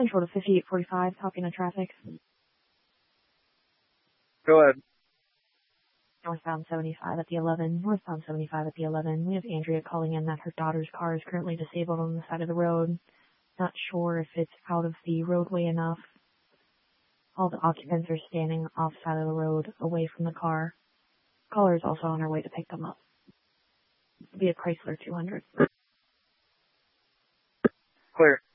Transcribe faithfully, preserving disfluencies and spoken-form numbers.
Central to fifty-eight forty-five, talking to traffic. Go ahead. Northbound seventy-five at the eleven. Northbound seventy-five at the eleven. We have Andrea calling in that her daughter's car is currently disabled on the side of the road. Not sure if it's out of the roadway enough. All the occupants are standing off side of the road, away from the car. Caller is also on her way to pick them up. It'll be a Chrysler two hundred. Clear.